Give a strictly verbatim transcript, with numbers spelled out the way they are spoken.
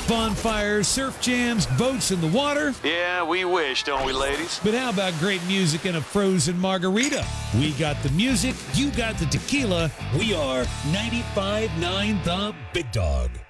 Bonfires, surf jams, boats in the water. Yeah, we wish, don't we, ladies? But how about great music and a frozen margarita? We got the music, you got the tequila. We are ninety-five point nine The Big Dog.